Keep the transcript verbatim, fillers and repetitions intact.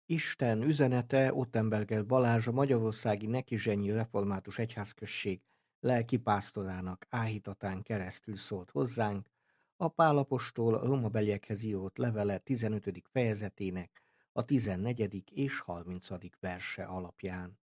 Isten üzenete Ottenberger Balázs a magyarországi Nekizsenyi Református Egyházközség lelkipásztorának áhítatán keresztül szólt hozzánk, a Pál apostol a Rómabeliekhez írott levele tizenötödik fejezetének a tizennegyedik és harmincadik verse alapján.